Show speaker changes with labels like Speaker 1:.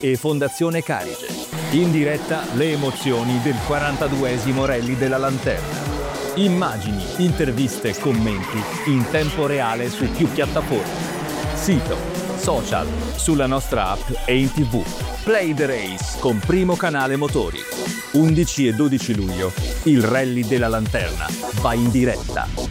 Speaker 1: e Fondazione Carige. In diretta le emozioni del 42esimo Rally della Lanterna. Immagini, interviste e commenti in tempo reale su più piattaforme. Sito, social, sulla nostra app e in TV. Play the Race con Primo Canale Motori. 11 e 12 luglio il Rally della Lanterna va in diretta.